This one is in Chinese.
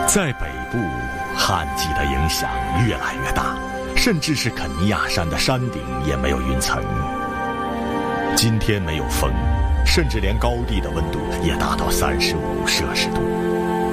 在北部，旱季的影响越来越大，甚至是肯尼亚山的山顶也没有云层。今天没有风，甚至连高地的温度也达到35摄氏度。